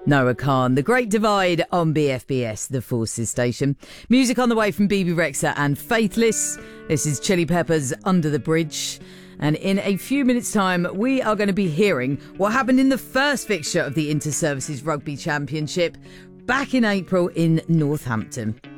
Noah Khan, The Great Divide on BFBS, the Forces station. Music on the way from BB Rexa and Faithless. This is Chili Peppers' Under the Bridge. And in a few minutes' time, we are going to be hearing what happened in the first fixture of the Inter-Services Rugby Championship back in April in Northampton.